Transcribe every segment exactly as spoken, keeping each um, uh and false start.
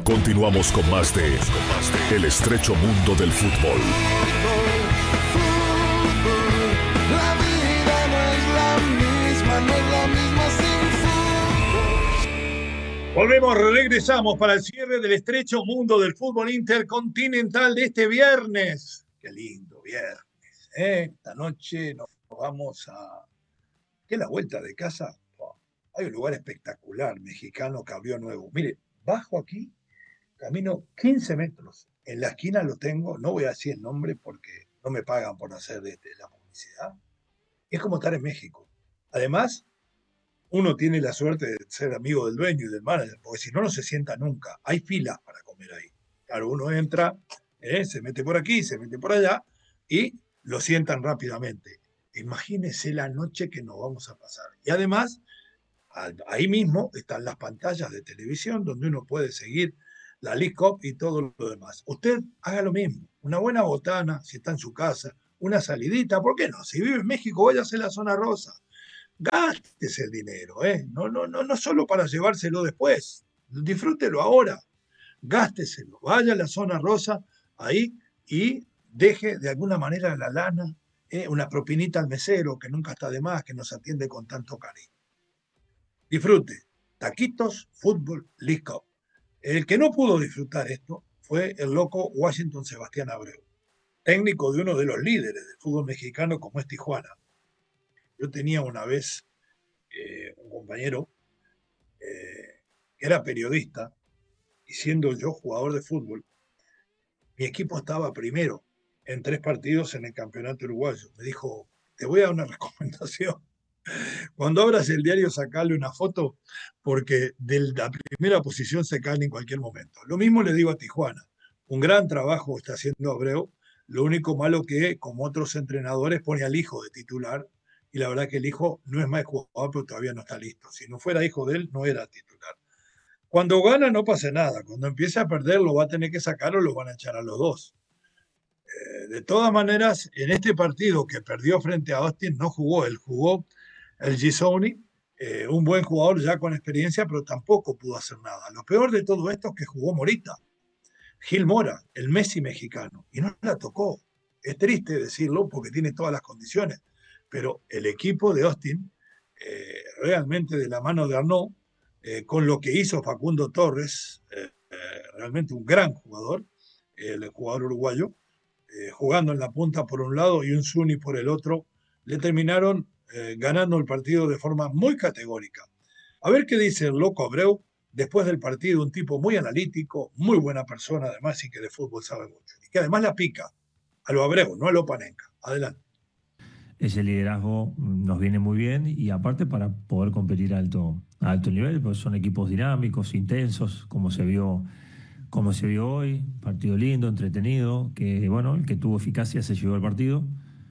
Continuamos con más de El estrecho mundo del fútbol. La vida no es la misma, no es la misma sin fútbol. Volvemos, regresamos para el cierre del estrecho mundo del fútbol intercontinental de este viernes. Qué lindo viernes, ¿eh? Esta noche nos vamos a... ¿Qué es la vuelta de casa? Oh, hay un lugar espectacular, mexicano, que abrió nuevo. Mire, bajo aquí, camino quince metros. En la esquina lo tengo, no voy a decir el nombre porque no me pagan por hacer de, de la publicidad. Es como estar en México. Además, uno tiene la suerte de ser amigo del dueño y del manager, porque si no, no se sienta nunca. Hay filas para comer ahí. Claro, uno entra, eh, se mete por aquí, se mete por allá y lo sientan rápidamente. Imagínese la noche que nos vamos a pasar. Y además, ahí mismo están las pantallas de televisión donde uno puede seguir la League Cup y todo lo demás. Usted haga lo mismo. Una buena botana, si está en su casa, una salidita, ¿por qué no? Si vive en México, váyase a la zona rosa. Gástese el dinero, ¿eh? No, no, no, no solo para llevárselo después. Disfrútelo ahora. Gásteselo. Vaya a la zona rosa ahí y deje de alguna manera la lana, ¿eh? Una propinita al mesero que nunca está de más, que nos atiende con tanto cariño. Disfrute. Taquitos, fútbol, League Cup. El que no pudo disfrutar esto fue el loco Washington Sebastián Abreu, técnico de uno de los líderes del fútbol mexicano como es Tijuana. Yo tenía una vez eh, un compañero eh, que era periodista y siendo yo jugador de fútbol, mi equipo estaba primero en tres partidos en el campeonato uruguayo. Me dijo, te voy a dar una recomendación. Cuando abras el diario, sacale una foto, porque de la primera posición se caen en cualquier momento. Lo mismo le digo a Tijuana. Un gran trabajo está haciendo Abreu. Lo único malo que, como otros entrenadores, pone al hijo de titular. Y la verdad que el hijo no es más jugador, pero todavía no está listo. Si no fuera hijo de él, no era titular. Cuando gana, no pasa nada. Cuando empiece a perder, lo va a tener que sacar o lo van a echar a los dos. Eh, de todas maneras, en este partido que perdió frente a Austin, no jugó. Él jugó el Gisoni, eh, un buen jugador ya con experiencia, pero tampoco pudo hacer nada. Lo peor de todo esto es que jugó Morita, Gil Mora, el Messi mexicano, y no la tocó. Es triste decirlo porque tiene todas las condiciones, pero el equipo de Austin, eh, realmente de la mano de Arnaud, eh, con lo que hizo Facundo Torres, eh, eh, realmente un gran jugador, eh, el jugador uruguayo, eh, jugando en la punta por un lado y un Zuni por el otro, le terminaron eh, ganando el partido de forma muy categórica. A ver qué dice el loco Abreu después del partido, un tipo muy analítico, muy buena persona además y que de fútbol sabe mucho. Y que además la pica a lo Abreu, no a lo Panenka. Adelante. Ese liderazgo nos viene muy bien y aparte para poder competir a alto, a alto nivel, pues son equipos dinámicos, intensos, como se vio, como se vio hoy, partido lindo, entretenido, que bueno, el que tuvo eficacia se llevó el partido.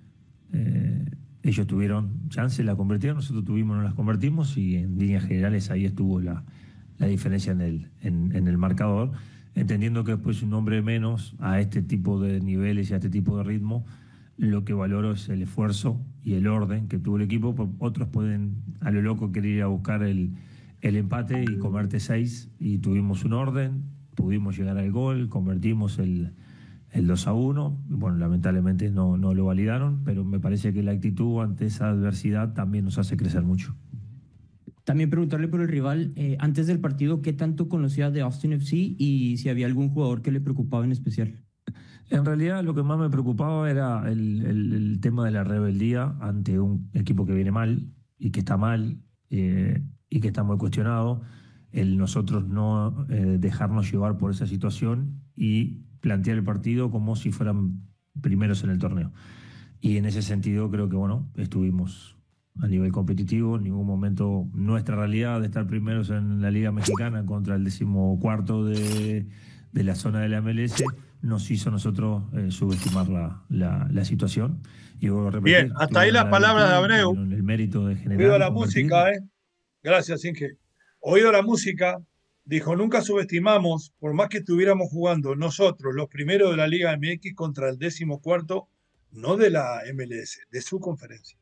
Eh, ellos tuvieron chance, la convirtieron, nosotros tuvimos, no las convertimos y en líneas generales ahí estuvo la, la diferencia en el, en, en el marcador, entendiendo que después un hombre menos a este tipo de niveles y a este tipo de ritmo, lo que valoro es el esfuerzo y el orden que tuvo el equipo. Otros pueden a lo loco querer ir a buscar el, el empate y comerte seis, y tuvimos un orden, pudimos llegar al gol, convertimos el, el dos a uno, bueno, lamentablemente no, no lo validaron, pero me parece que la actitud ante esa adversidad también nos hace crecer mucho. También preguntarle por el rival, eh, antes del partido, ¿qué tanto conocía de Austin F C y si había algún jugador que le preocupaba en especial? En realidad lo que más me preocupaba era el, el, el tema de la rebeldía ante un equipo que viene mal y que está mal eh, y que está muy cuestionado. El nosotros no eh, dejarnos llevar por esa situación y plantear el partido como si fueran primeros en el torneo. Y en ese sentido creo que bueno, estuvimos a nivel competitivo. En ningún momento nuestra realidad de estar primeros en la Liga Mexicana contra el decimocuarto de, de la zona de la M L S nos hizo a nosotros eh, subestimar la, la, la situación. Y vuelvo a repetir, bien, hasta ahí las la palabras de virtud, Abreu. el mérito de generar. Oído la música, ¿eh? Gracias, Inge. Oído la música, dijo, nunca subestimamos, por más que estuviéramos jugando nosotros, los primeros de la Liga M X contra el décimo cuarto, no de la M L S, de su conferencia.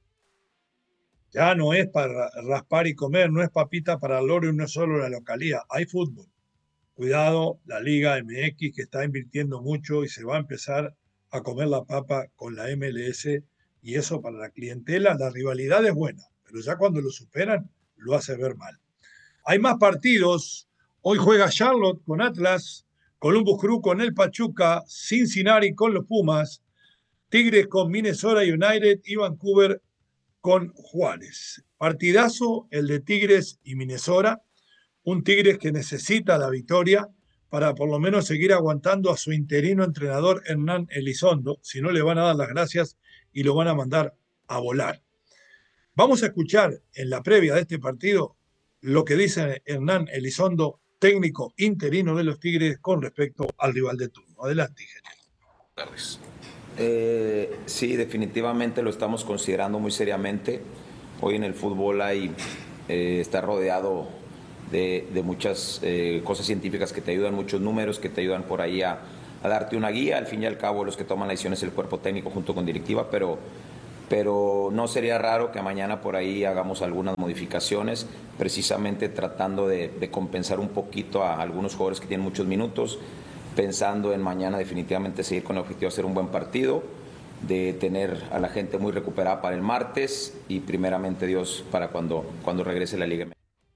Ya no es para raspar y comer, no es papita para el loro y no es solo la localía, hay fútbol. cuidado, la Liga M X que está invirtiendo mucho y se va a empezar a comer la papa con la M L S, y eso para la clientela, la rivalidad es buena, pero ya cuando lo superan lo hace ver mal. Hay más partidos. Hoy juega Charlotte con Atlas, Columbus Crew con el Pachuca, Cincinnati con los Pumas, Tigres con Minnesota United y Vancouver con Juárez. Partidazo el de Tigres y Minnesota, un Tigres que necesita la victoria para por lo menos seguir aguantando a su interino entrenador Hernán Elizondo, si no le van a dar las gracias y lo van a mandar a volar. Vamos a escuchar en la previa de este partido lo que dice Hernán Elizondo, técnico interino de los Tigres, con respecto al rival de turno. Adelante, ingeniero. Eh, sí, definitivamente lo estamos considerando muy seriamente. Hoy en el fútbol hay, eh, está rodeado de, de muchas eh, cosas científicas que te ayudan, muchos números que te ayudan por ahí a, a darte una guía. Al fin y al cabo, los que toman la decisión es el cuerpo técnico junto con directiva, pero, pero no sería raro que mañana por ahí hagamos algunas modificaciones, precisamente tratando de, de compensar un poquito a algunos jugadores que tienen muchos minutos, pensando en mañana definitivamente seguir con el objetivo de hacer un buen partido, de tener a la gente muy recuperada para el martes y primeramente Dios para cuando, cuando regrese la Liga.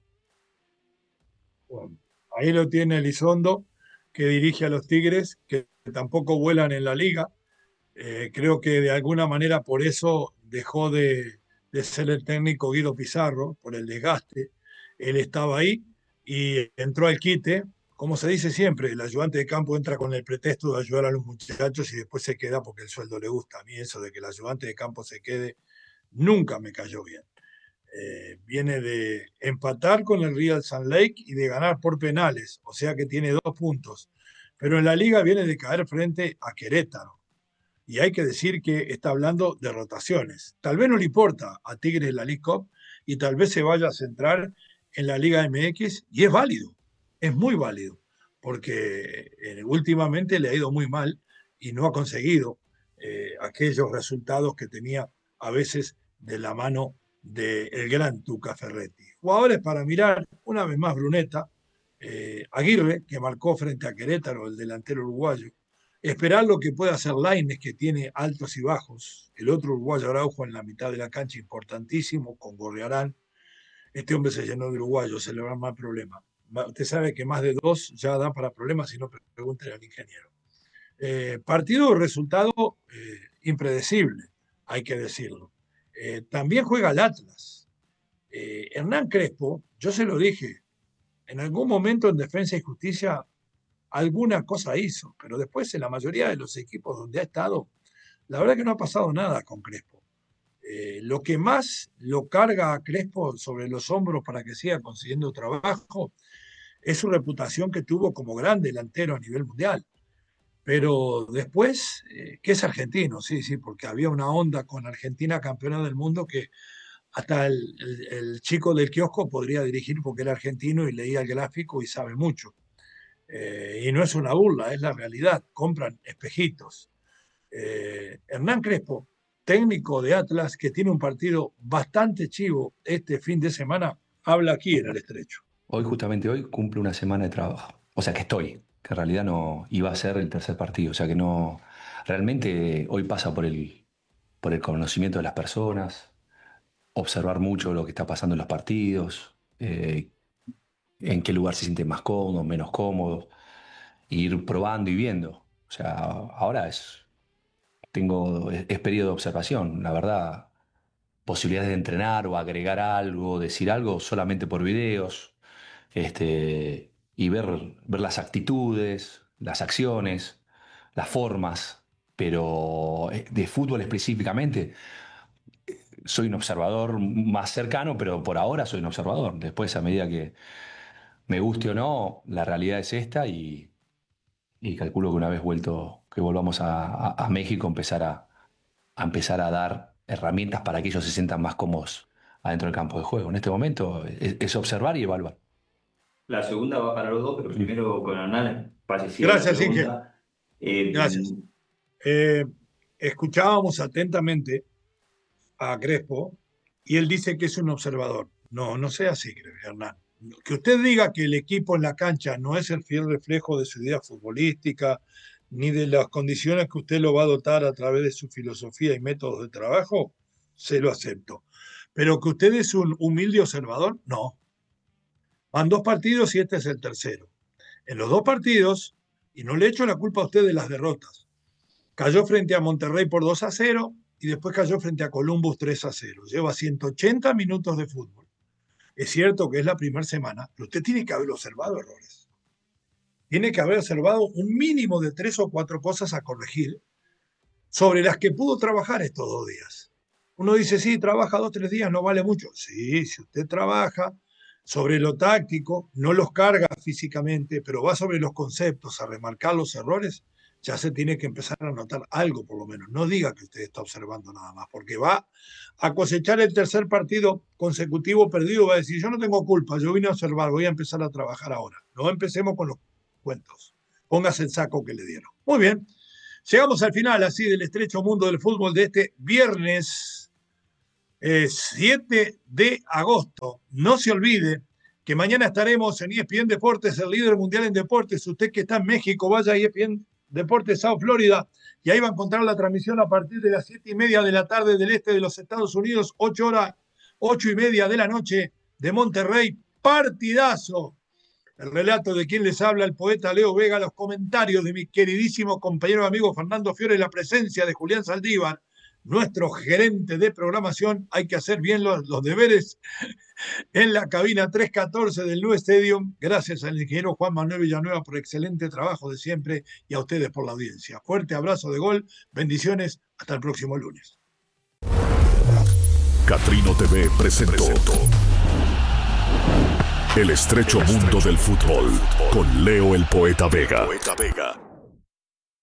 Bueno, ahí lo tiene Elizondo, que dirige a los Tigres, que tampoco vuelan en la liga. Eh, creo que de alguna manera por eso dejó de, de ser el técnico Guido Pizarro, por el desgaste. Él estaba ahí y entró al quite. Como se dice siempre, el ayudante de campo entra con el pretexto de ayudar a los muchachos y después se queda porque el sueldo le gusta. A mí eso de que el ayudante de campo se quede nunca me cayó bien. Eh, viene de empatar con el Real Salt Lake y de ganar por penales, o sea que tiene dos puntos. Pero en la liga viene de caer frente a Querétaro. Y hay que decir que está hablando de rotaciones. Tal vez no le importa a Tigres la League Cup y tal vez se vaya a centrar en la Liga M X, y es válido. Es muy válido, porque eh, últimamente le ha ido muy mal y no ha conseguido eh, aquellos resultados que tenía a veces de la mano del gran Tuca Ferretti. Jugadores para mirar, una vez más Bruneta, eh, Aguirre, que marcó frente a Querétaro, el delantero uruguayo, esperar lo que puede hacer Lainez, que tiene altos y bajos, el otro uruguayo Araujo en la mitad de la cancha, importantísimo, con Gorriarán. Este hombre se llenó de uruguayos, se le va más problema. Usted sabe que más de dos ya da para problemas, si no, pregúntele al ingeniero. Eh, partido, resultado eh, impredecible, hay que decirlo. Eh, también juega el Atlas. Eh, Hernán Crespo, yo se lo dije, en algún momento en Defensa y Justicia alguna cosa hizo, pero después en la mayoría de los equipos donde ha estado, la verdad que no ha pasado nada con Crespo. Eh, lo que más lo carga a Crespo sobre los hombros para que siga consiguiendo trabajo es su reputación que tuvo como gran delantero a nivel mundial. Pero después, eh, que es argentino, sí, sí, porque había una onda con Argentina campeona del mundo que hasta el, el, el chico del kiosco podría dirigir porque era argentino y leía el gráfico y sabe mucho. Eh, y no es una burla, es la realidad. Compran espejitos. Eh, Hernán Crespo, técnico de Atlas, que tiene un partido bastante chivo este fin de semana, habla aquí en el Estrecho. Hoy, justamente hoy, cumple una semana de trabajo. O sea que estoy, que en realidad no iba a ser el tercer partido. O sea que no. Realmente hoy pasa por el, por el conocimiento de las personas, observar mucho lo que está pasando en los partidos, eh, en qué lugar se siente más cómodo, menos cómodo, e ir probando y viendo. O sea, ahora es. Tengo. Es, es periodo de observación, la verdad. Posibilidades de entrenar o agregar algo, decir algo solamente por videos. Este, y ver, ver las actitudes, las acciones, las formas, pero de fútbol específicamente soy un observador más cercano, pero por ahora soy un observador. Después, a medida que me guste o no, la realidad es esta y, y calculo que una vez vuelto, que volvamos a, a, a México, empezar a, a empezar a dar herramientas para que ellos se sientan más cómodos adentro del campo de juego. En este momento es, es observar y evaluar. La segunda va para los dos, pero primero con Hernán. Gracias, Inge. Eh, Gracias. Eh, escuchábamos atentamente a Crespo y él dice que es un observador. No, no sea así, Hernán. Que usted diga que el equipo en la cancha no es el fiel reflejo de su idea futbolística, ni de las condiciones que usted lo va a dotar a través de su filosofía y métodos de trabajo, se lo acepto. Pero que usted es un humilde observador, no. Van dos partidos y este es el tercero. En los dos partidos, y no le echo la culpa a usted de las derrotas, cayó frente a Monterrey por dos a cero y después cayó frente a Columbus tres a cero. Lleva ciento ochenta minutos de fútbol. Es cierto que es la primera semana, pero usted tiene que haber observado errores. Tiene que haber observado un mínimo de tres o cuatro cosas a corregir sobre las que pudo trabajar estos dos días. Uno dice, sí, trabaja dos o tres días, no vale mucho. Sí, si usted trabaja sobre lo táctico, no los carga físicamente, pero va sobre los conceptos a remarcar los errores, ya se tiene que empezar a notar algo por lo menos. No diga que usted está observando nada más, porque va a cosechar el tercer partido consecutivo perdido, va a decir, yo no tengo culpa, yo vine a observar, voy a empezar a trabajar ahora. No empecemos con los cuentos. Póngase el saco que le dieron. Muy bien. Llegamos al final así del estrecho mundo del fútbol de este viernes eh, siete de agosto. No se olvide que mañana estaremos en E S P N Deportes, el líder mundial en deportes. Usted que está en México, vaya a E S P N Deportes South Florida y ahí va a encontrar la transmisión a partir de las siete y media de la tarde del este de los Estados Unidos, ocho horas, ocho y media de la noche de Monterrey. Partidazo. El relato de quien les habla, el poeta Leo Vega, los comentarios de mi queridísimo compañero y amigo Fernando Fiore, la presencia de Julián Saldívar, nuestro gerente de programación. Hay que hacer bien los, los deberes en la cabina trescientos catorce del New Stadium. Gracias al ingeniero Juan Manuel Villanueva por excelente trabajo de siempre y a ustedes por la audiencia. Fuerte abrazo de gol, bendiciones, hasta el próximo lunes. Catrino T V presentó El estrecho mundo del fútbol con Leo el Poeta Vega.